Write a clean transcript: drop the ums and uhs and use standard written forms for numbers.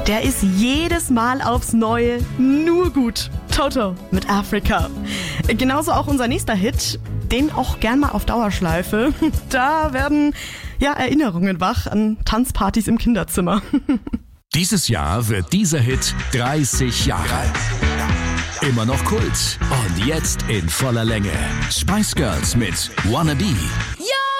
Der ist jedes Mal aufs Neue nur gut. Toto mit Africa. Genauso auch unser nächster Hit, den auch gern mal auf Dauerschleife. Da werden Erinnerungen wach an Tanzpartys im Kinderzimmer. Dieses Jahr wird dieser Hit 30 Jahre. Immer noch Kult und jetzt in voller Länge. Spice Girls mit Wanna Be.